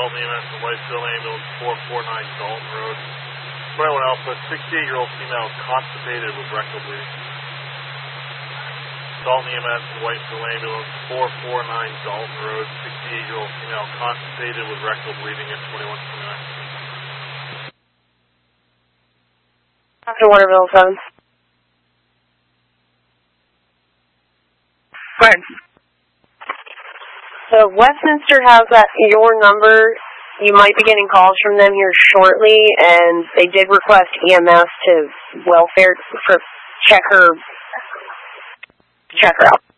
Dalton EMS and Whiteville Ambulance 449 Dalton Road. 21 Alpha, 68-year-old female constipated with rectal bleeding. Dalton EMS and Whiteville Ambulance 449 Dalton Road. 68-year-old female constipated with rectal bleeding at 2129. Dr. Waterville phone. Fine. So Westminster has your number. You might be getting calls from them here shortly, and they did request EMS to welfare for check her out.